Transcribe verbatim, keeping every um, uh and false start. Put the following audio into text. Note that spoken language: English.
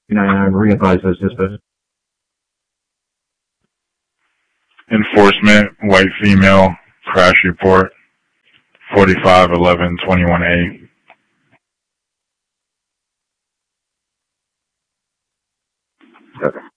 ninety-nine, re-advise those dispatch. Enforcement, white female, crash report, forty-five eleven twenty-one A. Okay.